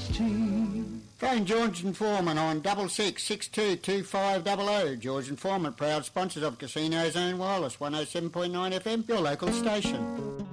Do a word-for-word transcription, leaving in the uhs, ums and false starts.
S T. Phone George and Foreman on double six six two two five double oh. George and Foreman, proud sponsors of Casino Zone Wireless, one oh seven point nine F M, your local station.